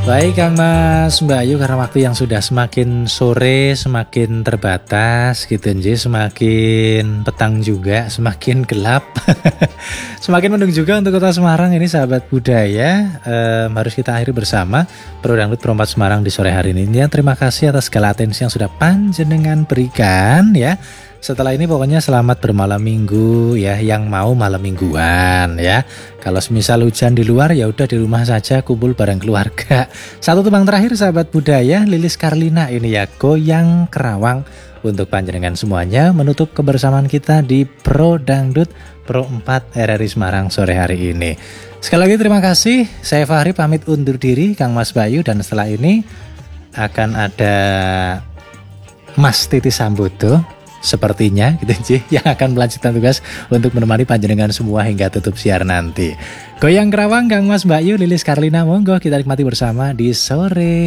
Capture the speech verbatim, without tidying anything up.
Baik Kang Mas, Mbak Ayu, karena waktu yang sudah semakin sore, semakin terbatas gitu nji, semakin petang juga, semakin gelap. Semakin mendung juga untuk Kota Semarang ini sahabat budaya. Ehm, harus kita akhiri bersama Pro Dangdut Perempat Semarang di sore hari ini. Ya, terima kasih atas segala atensi yang sudah panjenengan berikan ya. Setelah ini pokoknya selamat bermalam minggu ya, yang mau malam mingguan ya. Kalau semisal hujan di luar ya udah di rumah saja kumpul bareng keluarga. Satu tembang terakhir sahabat budaya, Lilis Karlina ini ya, Goyang Kerawang untuk panjenengan semuanya menutup kebersamaan kita di Pro Dangdut Pro empat R R I Semarang sore hari ini. Sekali lagi terima kasih. Saya Fahri pamit undur diri, Kang Mas Bayu, dan setelah ini akan ada Mas Titi Sambodo sepertinya gitu sih yang akan melanjutkan tugas untuk menemani panjenengan semua hingga tutup siar nanti. Goyang Kerawang, Kang Mas Bayu, Lilis Karlina, monggo kita nikmati bersama di sore